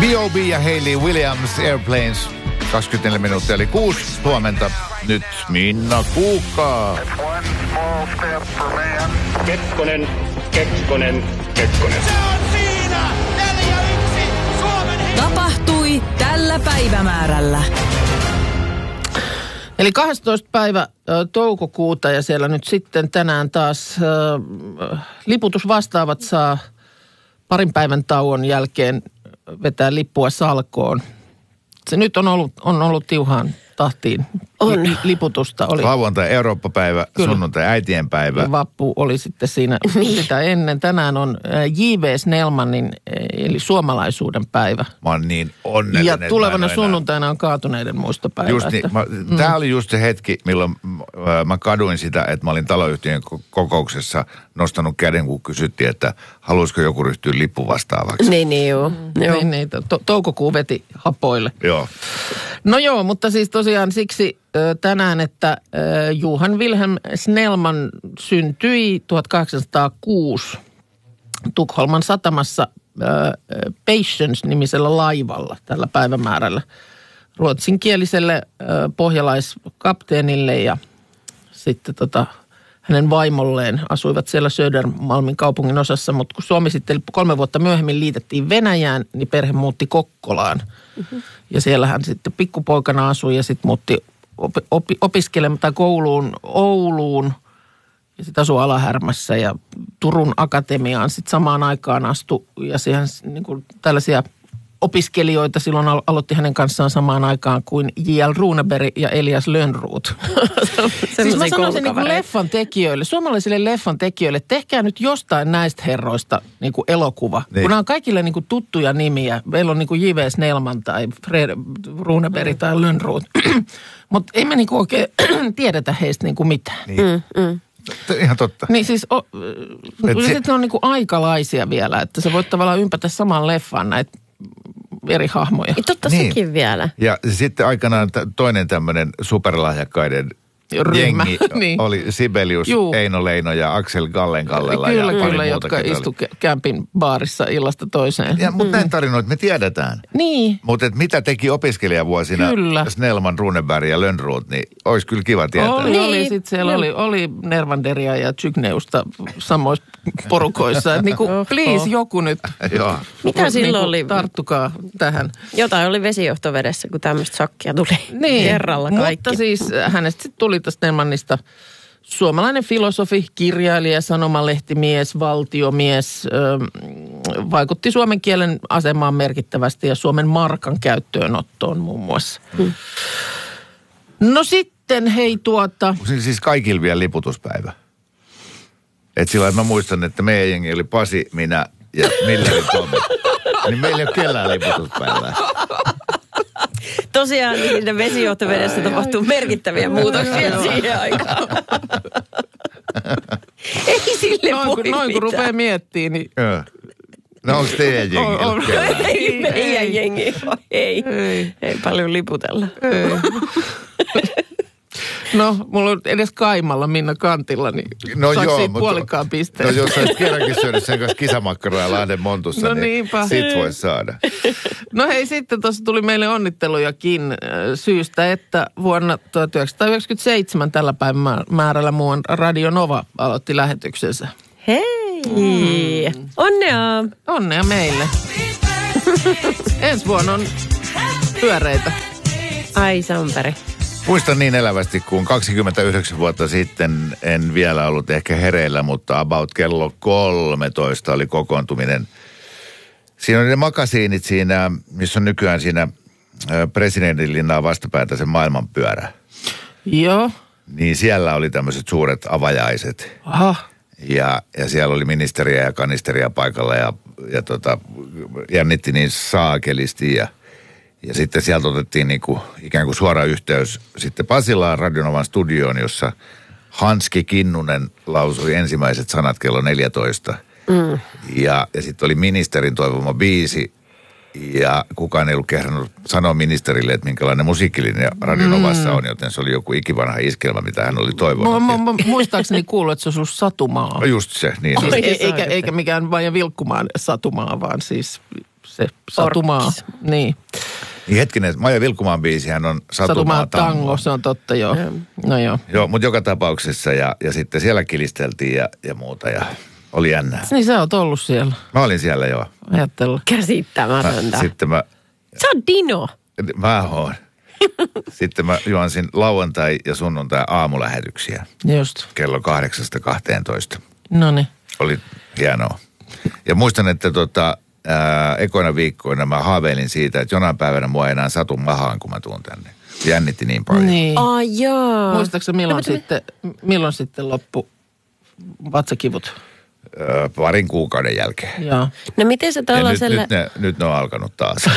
B.O.B. ja Hayley Williams, Airplanes. 24 minuuttia eli 6 huomenta. Nyt Minna Kuukka. Kekkonen. Se on siinä! 4-1 Suomen Tapahtui tällä päivämäärällä. Eli 12. päivä toukokuuta ja siellä nyt sitten tänään taas liputusvastaavat saa parin päivän tauon jälkeen vetää lippua salkoon. Se nyt on ollut tiuhaan tahtiin liputusta. Oli Lauantai Eurooppa-päivä, kyllä. Sunnuntai äitienpäivä. Ja vappu oli sitten siinä sitä ennen. Tänään on J.V. Snellmanin eli suomalaisuuden päivä. Mä oon niin onnellinen. Ja tulevana sunnuntaina on kaatuneiden muistopäivä. Just niin, tää oli just se hetki, milloin mä kaduin sitä, että mä olin taloyhtiön kokouksessa nostanut käden, kun kysyttiin, että haluaisiko joku ryhtyä lippuvastaavaksi. Niin, joo. Niin, toukokuu veti hapoille. Joo. No joo, mutta siis tosiaan siksi tänään, että Johan Wilhelm Snellman syntyi 1806 Tukholman satamassa Patience-nimisellä laivalla tällä päivämäärällä ruotsinkieliselle pohjalaiskapteenille ja sitten hänen vaimolleen asuivat siellä Södermalmin kaupungin osassa, mutta kun Suomi sitten 3 vuotta myöhemmin liitettiin Venäjään, niin perhe muutti Kokkolaan. Mm-hmm. Ja siellä hän sitten pikkupoikana asui ja sitten muutti opiskelemaan tai kouluun Ouluun ja sitten asui Alahärmässä ja Turun Akatemiaan sitten samaan aikaan astui ja siihen niin kuin tällaisia opiskelijoita silloin aloitti hänen kanssaan samaan aikaan kuin J.L. Runeberg ja Elias Lönnroth. Siis mä sanoisin niin kuin leffan tekijöille, suomalaisille leffan tekijöille, tehkää nyt jostain näistä herroista niin kuin elokuva. Niin. Kun nämä on kaikille niin kuin tuttuja nimiä. Meillä on niin kuin J.V. Snellman tai Fred Runeberg tai Lönnroth. Mutta ei me niin kuin oikein tiedetä heistä niin kuin mitään. Niin. Ihan totta. Niin siis sitten on niin kuin aikalaisia vielä, että sä voit tavallaan ympätä saman leffan näitä eri hahmoja. Totta niin. Sekin vielä. Ja sitten aikanaan toinen tämmöinen superlahjakkaiden ryhmä jengi niin. Oli Sibelius, Eino Leino ja Axel Gallenkallella. Kyllä, jotka istu kämpin baarissa illasta toiseen. Mutta näin tarinoita me tiedetään. Niin. Mutta mitä teki opiskelijavuosina Snellman, Runeberg ja Lönnroth, niin olisi kyllä kiva tietää. Oli sitten siellä oli Nervanderia ja Zygneusta samoissa porukoissa. Niin kuin, please, joku nyt. Mitä silloin oli? Tarttukaa tähän. Jotain oli vesijohtovedessä, kun tämmöistä sakkia tuli kerralla kaikki. Mutta siis hänestä sitten tuli tästä Snellmanista suomalainen filosofi, kirjailija, sanomalehtimies, valtiomies, vaikutti suomen kielen asemaan merkittävästi ja Suomen markan käyttöönottoon muun muassa. No sitten hei Siis kaikilla vielä liputuspäivä. Että sillä mä muistan, että meidän jengi oli Pasi, minä ja Milleri Tomi. Niin meillä ei ole kellään liputuspäivää. Tosiaan niin vesijohtovedessä tapahtuu merkittäviä muutoksia siihen aikaan. Ei sille noin kun rupeaa miettimään, niin... No onko teidän jengi? Ei meidän jengi. Ei paljon liputella. Ei. No, mulla on edes Kaimalla Minna Kantilla, niin saako siitä puolikkaan pisteen? No jos sä kerrankin syödä sen kanssa kisamakkaraa Lahden Montussa, niin sit voisi saada. No hei, sitten tuossa tuli meille onnittelujakin syystä, että vuonna 1997 tällä päivän määrällä muun Radio Nova aloitti lähetyksensä. Hei! Onnea! Onnea meille. Ensi vuonna on pyöreitä. Ai Sampere. Muistan niin elävästi, kun 29 vuotta sitten en vielä ollut ehkä hereillä, mutta about kello 13 oli kokoontuminen. Siinä oli ne makasiinit siinä, missä on nykyään siinä presidentinlinnaa vastapäätä se maailmanpyörä. Joo. Niin siellä oli tämmöiset suuret avajaiset. Aha. Ja siellä oli ministeriä ja kanisteria paikalla ja jännitti niin saakelisti ja sitten sieltä otettiin niinku ikään kuin suora yhteys sitten Pasilaan Radio Novan studioon, jossa Hanski Kinnunen lausui ensimmäiset sanat kello 14. Ja sitten oli ministerin toivoma biisi ja kukaan ei ollut kehdannut sanoa ministerille, että minkälainen musiikillinen Radio Novassa on, joten se oli joku ikivanha iskelmä, mitä hän oli toivonut. Mä muistaakseni kuullut, että se on sun satumaa. No just se, niin. Eikä mikään vain Vilkkumaan satumaa, vaan siis se Satumaa. Orkkis. Niin. Niin hetkinen, Maija Vilkkumaan biisihän on Satumaa tango. Se on totta, joo. No joo. Joo, mutta joka tapauksessa ja sitten siellä kilisteltiin ja muuta ja oli jännää. Niin sä oot ollut siellä. Mä olin siellä joo. Ajatella. Käsittämätöntä. Sitten Se on Dino. mä oon. Sitten mä juonsin lauantai- ja sunnuntai aamulähetyksiä Just. kello 8-12. Noniin. Oli hienoa. Ja muistan, että ekoina viikkoina mä haaveilin siitä, että jonain päivänä mua ei enää satu mahaan, kun mä tuun tänne. Jännitti niin paljon. Niin. Jaa. Muistaaksä milloin sitten loppu vatsakivut? Parin kuukauden jälkeen. Joo. No miten se tällaiselle... Nyt ne on alkanut taas.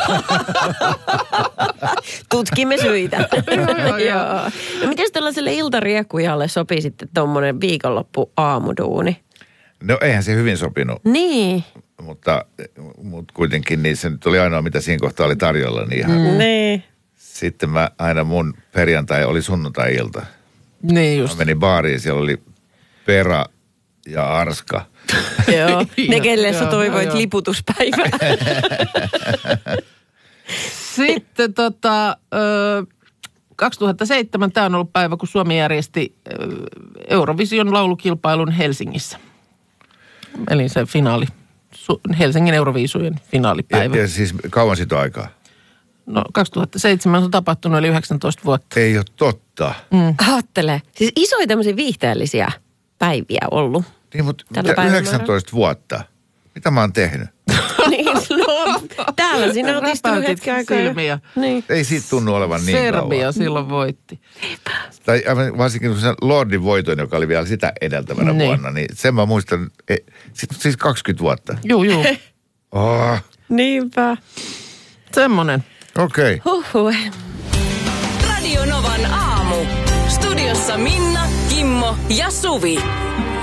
Tutkimme syitä. Joo. No miten tällaiselle iltariekujalle sopii sitten tommonen viikonloppu aamuduuni? No eihän se hyvin sopinut, Niin. mutta kuitenkin niin se nyt oli ainoa, mitä siinä kohtaa oli tarjolla. Niin ihan. Niin. Sitten mun perjantai oli sunnuntai-ilta. Niin Mä just. menin baariin, siellä oli Pera ja Arska. Joo. Ne, kelle sä Joo, toivoit joo. liputuspäivää. Sitten 2007, tämä on ollut päivä, kun Suomi järjesti Eurovision laulukilpailun Helsingissä. Eli se finaali, Helsingin Euroviisujen finaalipäivä. Ja siis kauan siitä aikaa. No 2007 on tapahtunut, eli 19 vuotta. Ei ole totta. Aattele. Siis isoja tämmöisiä viihteellisiä päiviä ollut. Niin, mutta Tällä päivämäärällä. 19 vuotta. Mitä mä oon tehnyt? Niin, no, täällä sinä oot istunut Räpäytit hetken aikaa. silmiä. Niin. Ei siitä tunnu olevan niin Serbia kauan. silloin voitti. Tai varsinkin sen Lordin voiton, joka oli vielä sitä edeltävänä Niin. vuonna, niin sen mä muistan, siis 20 vuotta. Juu. Oh, Niinpä. Semmonen. okei. Huhhuh. Radio Novan aamu. Studiossa Minna, Kimmo ja Suvi.